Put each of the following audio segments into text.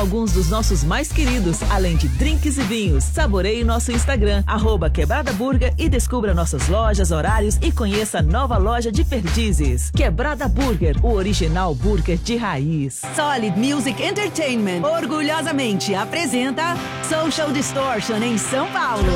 alguns dos nossos mais queridos, além de drinks e vinhos. Saboreie nosso Instagram, @Quebrada Burger, e descubra nossas lojas, horários e conheça a nova loja de Perdizes. Quebrada Burger, o original burger de raiz. Solid Music Entertainment orgulhosamente apresenta Social Distortion em São Paulo.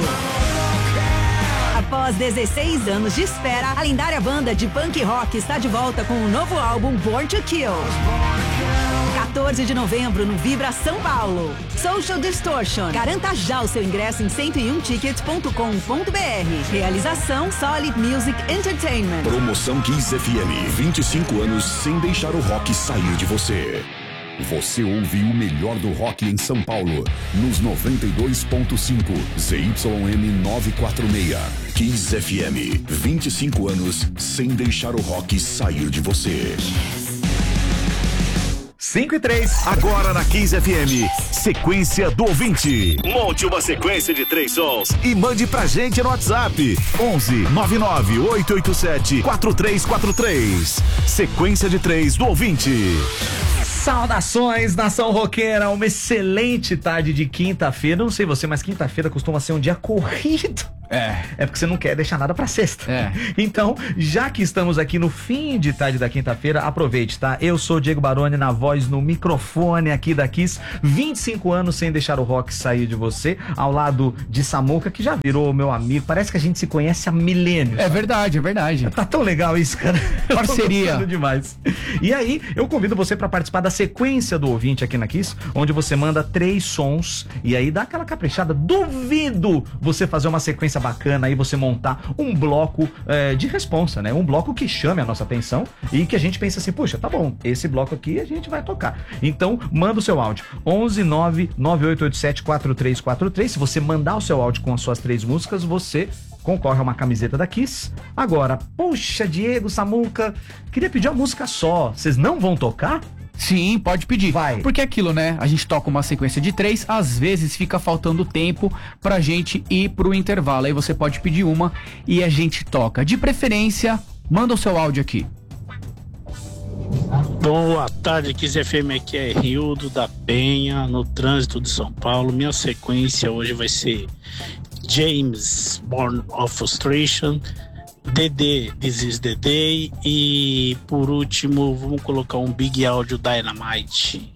Após 16 anos de espera, a lendária banda de punk rock está de volta com um novo álbum, Born to Kill. 14 de novembro no Vibra São Paulo. Social Distortion. Garanta já o seu ingresso em 101tickets.com.br. Realização Solid Music Entertainment. Promoção Kiss FM. 25 anos sem deixar o rock sair de você. Você ouve o melhor do rock em São Paulo, nos 92.5 ZYM 946. Kiss FM. 25 anos sem deixar o rock sair de você. 5:03. Agora na Kiss FM, sequência do ouvinte. Monte uma sequência de 3 sons e mande pra gente no WhatsApp. 11 99 887 4343. Sequência de 3 do ouvinte. Saudações, nação roqueira, uma excelente tarde de quinta-feira. Não sei você, mas quinta-feira costuma ser um dia corrido. É porque você não quer deixar nada pra sexta. Então, já que estamos aqui no fim de tarde da quinta-feira, aproveite, tá? Eu sou o Diego Baroni, na voz, no microfone aqui da Kiss. 25 anos sem deixar o rock sair de você, ao lado de Samuca, que já virou meu amigo. Parece que a gente se conhece há milênios. É verdade, é verdade. Tá tão legal isso, cara. Parceria. Demais. E aí, eu convido você pra participar da sequência do ouvinte aqui na Kiss, onde você manda 3 sons e aí dá aquela caprichada. Duvido você fazer uma sequência bacana aí, você montar um bloco de responsa, né? Um bloco que chame a nossa atenção e que a gente pense assim, puxa, tá bom, esse bloco aqui a gente vai tocar. Então, manda o seu áudio. 11 99887 4343. Se você mandar o seu áudio com as suas 3 músicas, você concorre a uma camiseta da Kiss. Agora, puxa, Diego, Samuca, queria pedir uma música só. Vocês não vão tocar? Sim, pode pedir. Vai. Porque é aquilo, né? A gente toca uma sequência de 3, às vezes fica faltando tempo pra gente ir pro intervalo. Aí você pode pedir uma e a gente toca. De preferência, manda o seu áudio aqui. Boa tarde, Kiss FM, aqui é Rildo da Penha, no trânsito de São Paulo. Minha sequência hoje vai ser James, Born of Frustration, DD, This is the Day, e por último vamos colocar um Big Audio Dynamite.